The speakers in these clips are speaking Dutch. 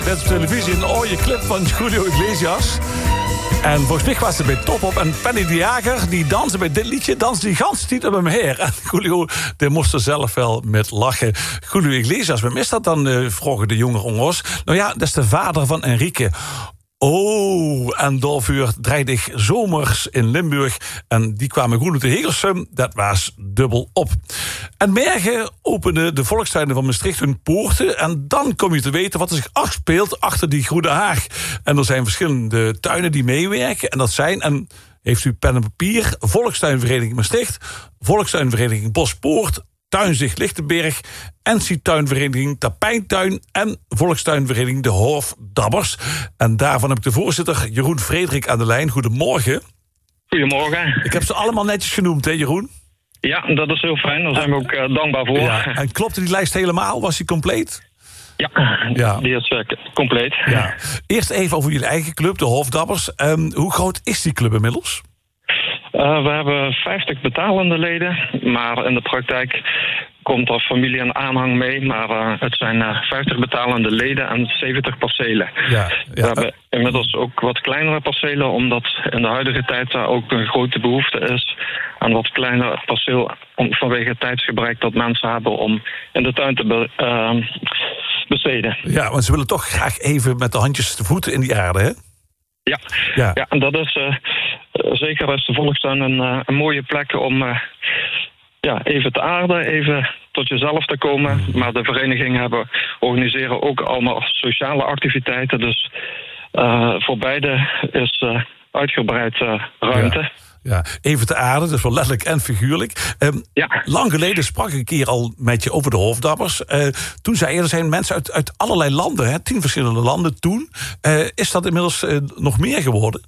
Net op televisie een mooie clip van Julio Iglesias. En volgens mij was ze bij Top Op. En Penny de Jager, die danste bij dit liedje, danste die ganse tijd op hem heen. En Julio, die moest er zelf wel met lachen. Julio Iglesias, waarom is dat dan, vroegen de jongeren om ons. Nou ja, dat is de vader van Enrique. Oh, en daarvoor draaide ik zomers in Limburg. En die kwamen goed uit de Hegersum. Dat was dubbel op. En morgen openen de volkstuinen van Maastricht hun poorten. En dan kom je te weten wat er zich afspeelt achter die Groene Haag. En er zijn verschillende tuinen die meewerken. En dat zijn, en heeft u pen en papier, Volkstuinvereniging Maastricht, Volkstuinvereniging Bospoort, Tuinzicht Lichtenberg, NC-tuinvereniging Tapijntuin en Volkstuinvereniging De Hoofdabbers. En daarvan heb ik de voorzitter Jeroen Frederik aan de lijn. Goedemorgen. Goedemorgen. Ik heb ze allemaal netjes genoemd, hè Jeroen? Ja, dat is heel fijn. Daar zijn we ook dankbaar voor. Ja. En klopte die lijst helemaal? Was die compleet? Ja, die is compleet. Ja. Eerst even over jullie eigen club, de Hoofdabbers. Hoe groot is die club inmiddels? We hebben 50 betalende leden, maar in de praktijk komt er familie en aanhang mee. Maar het zijn 50 betalende leden en 70 percelen. Ja. We hebben inmiddels ook wat kleinere percelen, omdat in de huidige tijd daar ook een grote behoefte is aan wat kleiner perceel vanwege het tijdsgebrek dat mensen hebben om in de tuin te besteden. Ja, want ze willen toch graag even met de handjes de voeten in die aarde, hè? Ja, en dat is zeker is de volkstuin een mooie plek om even te aarden, even tot jezelf te komen. Maar de verenigingen organiseren ook allemaal sociale activiteiten. Dus voor beide is uitgebreid ruimte. Ja, even te aarden, dus wel letterlijk en figuurlijk. Lang geleden sprak ik een keer al met je over de Hoofdabbers. Toen zei je, er zijn mensen uit allerlei landen, hè, 10 verschillende landen toen. Is dat inmiddels nog meer geworden?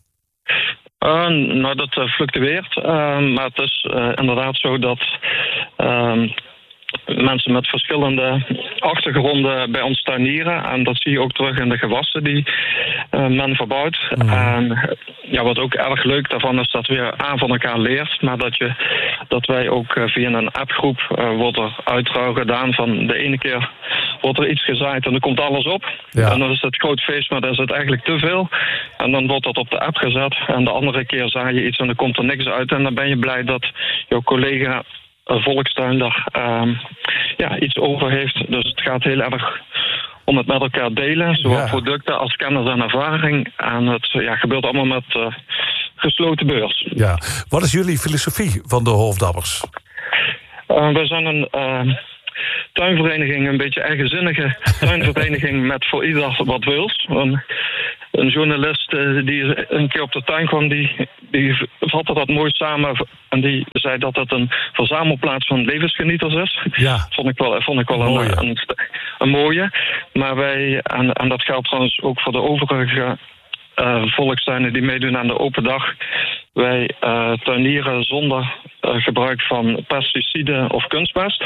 Nou, dat fluctueert. Maar het is inderdaad zo dat mensen met verschillende achtergronden bij ons tuinieren. En dat zie je ook terug in de gewassen die men verbouwt. En wat ook erg leuk daarvan is dat we van elkaar leert. Maar dat wij ook via een appgroep wordt er uittrouw gedaan van de ene keer wordt er iets gezaaid en dan komt alles op. Ja. En dan is het groot feest, maar dan is het eigenlijk te veel. En dan wordt dat op de app gezet. En de andere keer zaai je iets en dan komt er niks uit. En dan ben je blij dat jouw collega volkstuin daar iets over heeft. Dus het gaat heel erg om het met elkaar delen. Zowel producten als kennis en ervaring. En het gebeurt allemaal met gesloten beurs. Ja. Wat is jullie filosofie van de Hoofdabbers? We zijn een tuinvereniging, een beetje eigenzinnige tuinvereniging met voor ieder wat wils. Een journalist die een keer op de tuin kwam, die vatte dat mooi samen. En die zei dat het een verzamelplaats van levensgenieters is. Ja. Vond ik wel een mooie. Maar wij, en dat geldt trouwens ook voor de overige volkstuinen die meedoen aan de open dag. Wij tuinieren zonder gebruik van pesticiden of kunstmest.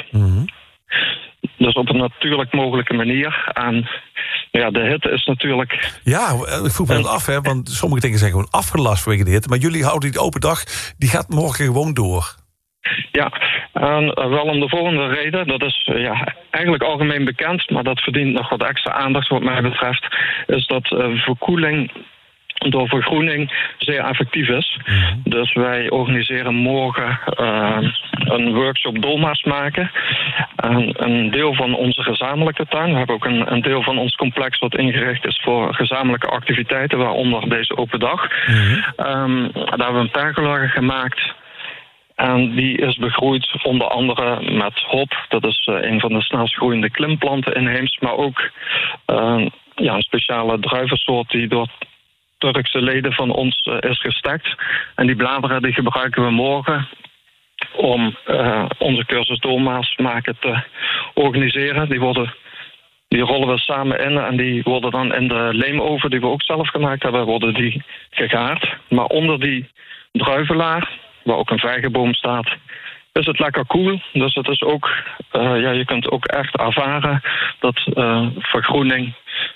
Dus op een natuurlijk mogelijke manier. En de hitte is natuurlijk... Ja, ik vroeg me dat af, hè, want sommige dingen zijn gewoon afgelast vanwege de hitte. Maar jullie houden die open dag, die gaat morgen gewoon door. Ja, en wel om de volgende reden. Dat is eigenlijk algemeen bekend, maar dat verdient nog wat extra aandacht wat mij betreft. Is dat verkoeling door vergroening zeer effectief is. Dus wij organiseren morgen een workshop dolma's maken. En een deel van onze gezamenlijke tuin. We hebben ook een deel van ons complex wat ingericht is voor gezamenlijke activiteiten, waaronder deze open dag. Daar hebben we een pergola gemaakt. En die is begroeid onder andere met hop. Dat is een van de snelst groeiende klimplanten inheems. Maar ook een speciale druivensoort die door Turkse leden van ons is gestekt. En die bladeren die gebruiken we morgen om onze cursus dolma's maken te organiseren. Die rollen we samen in en die worden dan in de leemoven die we ook zelf gemaakt hebben, worden die gegaard. Maar onder die druivelaar, waar ook een vijgenboom staat, is het lekker koel. Dus het is ook, je kunt ook echt ervaren dat vergroening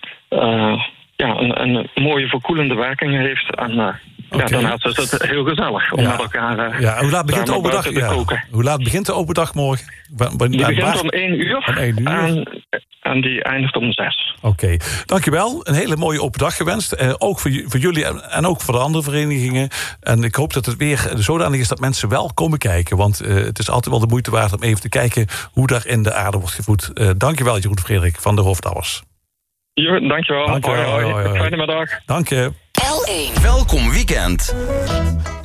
een mooie verkoelende werking heeft. En daarnaast is het heel gezellig om met elkaar hoe laat begint de open dag te koken. Hoe laat begint de open dag morgen? Die begint om 1 uur. Om 1 uur. En die eindigt om 6. Oké, dankjewel. Een hele mooie open dag gewenst. Ook voor jullie en ook voor de andere verenigingen. En ik hoop dat het weer zodanig is dat mensen wel komen kijken. Want het is altijd wel de moeite waard om even te kijken hoe daar in de aarde wordt gevoed. Dankjewel, Jeroen Frederik van de Hoofdtouwers. Jo, dankjewel. Hoi. Fijne middag. Dank je. L1. Welkom weekend.